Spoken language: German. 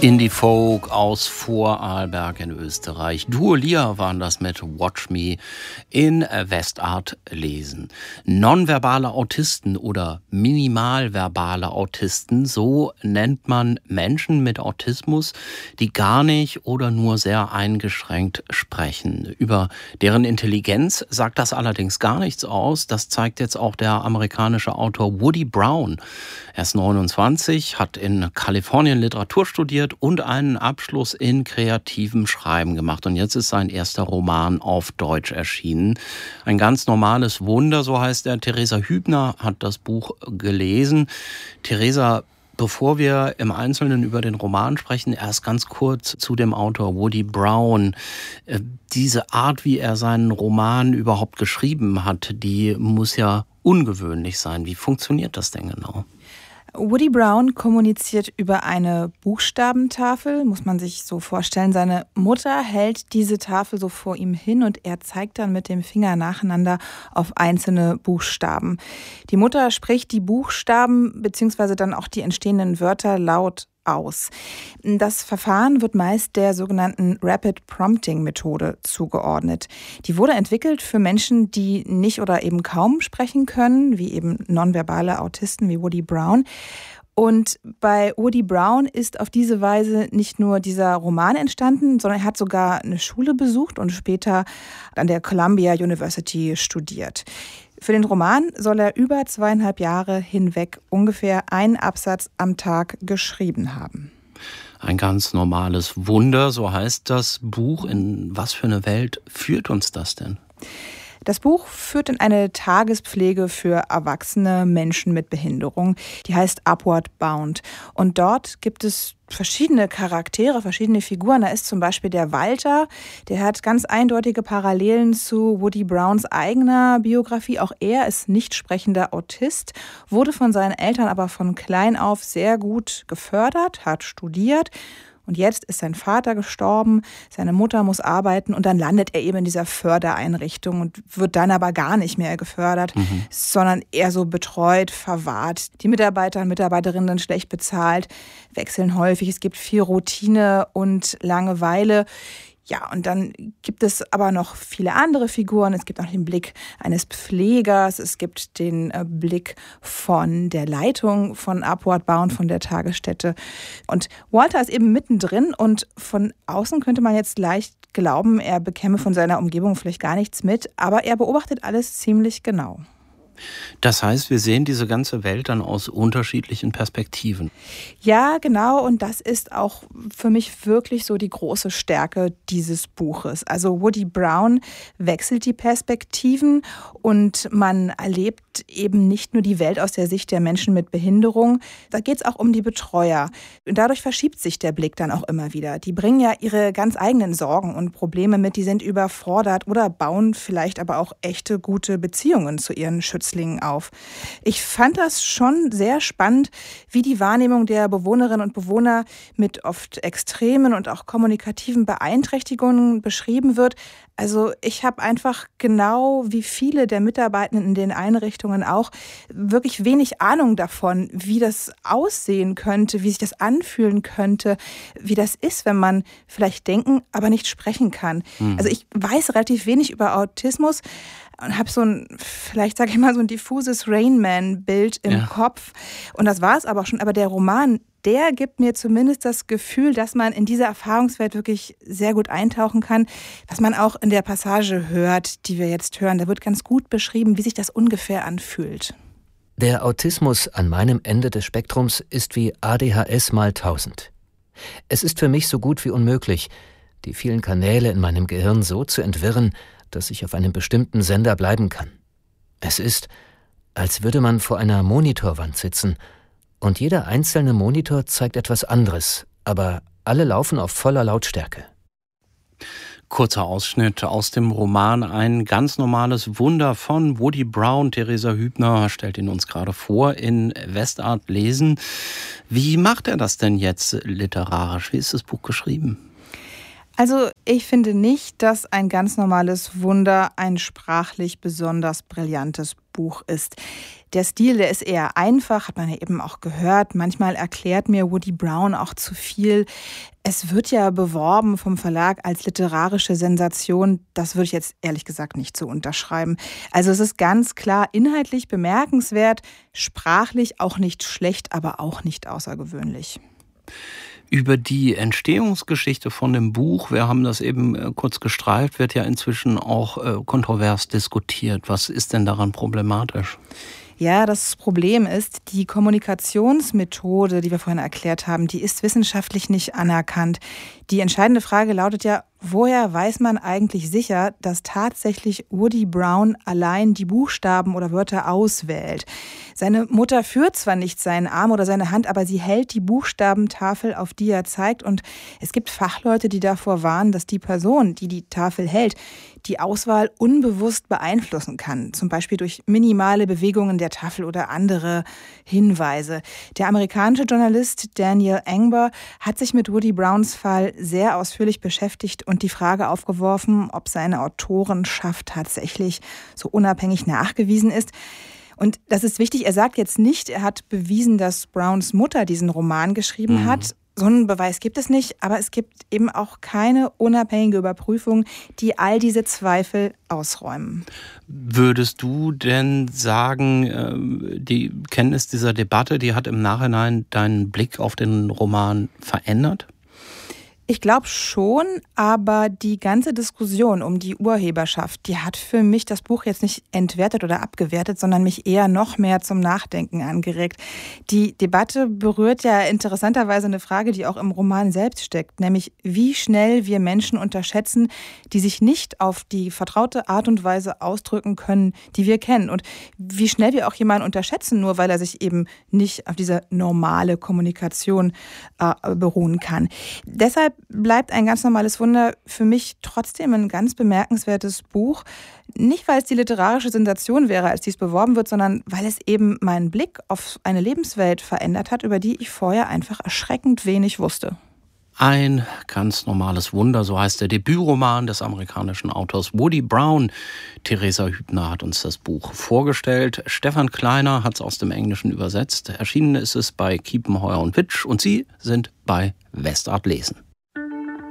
Indie-Folk aus Vorarlberg in Österreich. Duo Lier waren das mit Watch Me in Westart lesen. Nonverbale Autisten oder minimalverbale Autisten, so nennt man Menschen mit Autismus, die gar nicht oder nur sehr eingeschränkt sprechen. Über deren Intelligenz sagt das allerdings gar nichts aus. Das zeigt jetzt auch der amerikanische Autor Woody Brown. Er ist 29, hat in Kalifornien Literatur studiert und einen Abschluss in kreativem Schreiben gemacht. Und jetzt ist sein erster Roman auf Deutsch erschienen. Ein ganz normales Wunder, so heißt er. Theresa Hübner hat das Buch gelesen. Theresa, bevor wir im Einzelnen über den Roman sprechen, erst ganz kurz zu dem Autor Woody Brown. Diese Art, wie er seinen Roman überhaupt geschrieben hat, die muss ja ungewöhnlich sein. Wie funktioniert das denn genau? Woody Brown kommuniziert über eine Buchstabentafel, muss man sich so vorstellen. Seine Mutter hält diese Tafel so vor ihm hin und er zeigt dann mit dem Finger nacheinander auf einzelne Buchstaben. Die Mutter spricht die Buchstaben bzw. dann auch die entstehenden Wörter laut aus. Das Verfahren wird meist der sogenannten Rapid Prompting Methode zugeordnet. Die wurde entwickelt für Menschen, die nicht oder eben kaum sprechen können, wie eben nonverbale Autisten wie Woody Brown. Und bei Woody Brown ist auf diese Weise nicht nur dieser Roman entstanden, sondern er hat sogar eine Schule besucht und später an der Columbia University studiert. Für den Roman soll er über 2,5 Jahre hinweg ungefähr einen Absatz am Tag geschrieben haben. Ein ganz normales Wunder, so heißt das Buch. In was für eine Welt führt uns das denn? Das Buch führt in eine Tagespflege für erwachsene Menschen mit Behinderung. Die heißt Upward Bound. Und dort gibt es verschiedene Charaktere, verschiedene Figuren. Da ist zum Beispiel der Walter, der hat ganz eindeutige Parallelen zu Woody Browns eigener Biografie. Auch er ist nicht sprechender Autist, wurde von seinen Eltern aber von klein auf sehr gut gefördert, hat studiert. Und jetzt ist sein Vater gestorben, seine Mutter muss arbeiten und dann landet er eben in dieser Fördereinrichtung und wird dann aber gar nicht mehr gefördert, sondern eher so betreut, verwahrt. Die Mitarbeiter und Mitarbeiterinnen sind schlecht bezahlt, wechseln häufig, es gibt viel Routine und Langeweile. Ja, und dann gibt es aber noch viele andere Figuren. Es gibt auch den Blick eines Pflegers, es gibt den Blick von der Leitung von Upward Bound, von der Tagesstätte. Und Walter ist eben mittendrin und von außen könnte man jetzt leicht glauben, er bekäme von seiner Umgebung vielleicht gar nichts mit, aber er beobachtet alles ziemlich genau. Das heißt, wir sehen diese ganze Welt dann aus unterschiedlichen Perspektiven. Ja, genau. Und das ist auch für mich wirklich so die große Stärke dieses Buches. Also Woody Brown wechselt die Perspektiven und man erlebt eben nicht nur die Welt aus der Sicht der Menschen mit Behinderung. Da geht es auch um die Betreuer. Und dadurch verschiebt sich der Blick dann auch immer wieder. Die bringen ja ihre ganz eigenen Sorgen und Probleme mit. Die sind überfordert oder bauen vielleicht aber auch echte gute Beziehungen zu ihren Schützlingen auf. Ich fand das schon sehr spannend, wie die Wahrnehmung der Bewohnerinnen und Bewohner mit oft extremen und auch kommunikativen Beeinträchtigungen beschrieben wird. Also ich habe einfach genau wie viele der Mitarbeitenden in den Einrichtungen auch wirklich wenig Ahnung davon, wie das aussehen könnte, wie sich das anfühlen könnte, wie das ist, wenn man vielleicht denken, aber nicht sprechen kann. Also ich weiß relativ wenig über Autismus und habe so ein, vielleicht sage ich mal, so ein diffuses Rain Man-Bild im Kopf. Und das war es aber auch schon. Aber der Roman, der gibt mir zumindest das Gefühl, dass man in diese Erfahrungswelt wirklich sehr gut eintauchen kann, was man auch in der Passage hört, die wir jetzt hören. Da wird ganz gut beschrieben, wie sich das ungefähr anfühlt. Der Autismus an meinem Ende des Spektrums ist wie ADHS mal 1000. Es ist für mich so gut wie unmöglich, die vielen Kanäle in meinem Gehirn so zu entwirren, dass ich auf einem bestimmten Sender bleiben kann. Es ist, als würde man vor einer Monitorwand sitzen und jeder einzelne Monitor zeigt etwas anderes, aber alle laufen auf voller Lautstärke. Kurzer Ausschnitt aus dem Roman Ein ganz normales Wunder von Woody Brown. Theresa Hübner stellt ihn uns gerade vor in Westart lesen. Wie macht er das denn jetzt literarisch? Wie ist das Buch geschrieben? Also ich finde nicht, dass ein ganz normales Wunder ein sprachlich besonders brillantes Buch ist. Der Stil, der ist eher einfach, hat man ja eben auch gehört. Manchmal erklärt mir Woody Brown auch zu viel. Es wird ja beworben vom Verlag als literarische Sensation. Das würde ich jetzt ehrlich gesagt nicht so unterschreiben. Also es ist ganz klar inhaltlich bemerkenswert, sprachlich auch nicht schlecht, aber auch nicht außergewöhnlich. Über die Entstehungsgeschichte von dem Buch, wir haben das eben kurz gestreift, wird ja inzwischen auch kontrovers diskutiert. Was ist denn daran problematisch? Ja, das Problem ist, die Kommunikationsmethode, die wir vorhin erklärt haben, die ist wissenschaftlich nicht anerkannt. Die entscheidende Frage lautet ja, woher weiß man eigentlich sicher, dass tatsächlich Woody Brown allein die Buchstaben oder Wörter auswählt? Seine Mutter führt zwar nicht seinen Arm oder seine Hand, aber sie hält die Buchstabentafel, auf die er zeigt. Und es gibt Fachleute, die davor warnen, dass die Person, die die Tafel hält, die Auswahl unbewusst beeinflussen kann. Zum Beispiel durch minimale Bewegungen der Tafel oder andere Hinweise. Der amerikanische Journalist Daniel Engber hat sich mit Woody Browns Fall sehr ausführlich beschäftigt und die Frage aufgeworfen, ob seine Autorenschaft tatsächlich so unabhängig nachgewiesen ist. Und das ist wichtig, er sagt jetzt nicht, er hat bewiesen, dass Browns Mutter diesen Roman geschrieben hat. So einen Beweis gibt es nicht, aber es gibt eben auch keine unabhängige Überprüfung, die all diese Zweifel ausräumen. Würdest du denn sagen, die Kenntnis dieser Debatte, die hat im Nachhinein deinen Blick auf den Roman verändert? Ich glaube schon, aber die ganze Diskussion um die Urheberschaft, die hat für mich das Buch jetzt nicht entwertet oder abgewertet, sondern mich eher noch mehr zum Nachdenken angeregt. Die Debatte berührt ja interessanterweise eine Frage, die auch im Roman selbst steckt, nämlich wie schnell wir Menschen unterschätzen, die sich nicht auf die vertraute Art und Weise ausdrücken können, die wir kennen. Und wie schnell wir auch jemanden unterschätzen, nur weil er sich eben nicht auf diese normale Kommunikation beruhen kann. Deshalb bleibt ein ganz normales Wunder für mich trotzdem ein ganz bemerkenswertes Buch. Nicht, weil es die literarische Sensation wäre, als dies beworben wird, sondern weil es eben meinen Blick auf eine Lebenswelt verändert hat, über die ich vorher einfach erschreckend wenig wusste. Ein ganz normales Wunder, so heißt der Debütroman des amerikanischen Autors Woody Brown. Theresa Hübner hat uns das Buch vorgestellt. Stefan Kleiner hat es aus dem Englischen übersetzt. Erschienen ist es bei Kiepenheuer und Witsch und Sie sind bei Westart lesen.